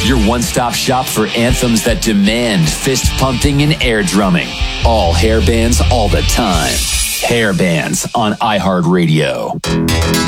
your one-stop shop for anthems that demand fist pumping and air drumming. All hair bands all the time. Hair bands on iHeartRadio.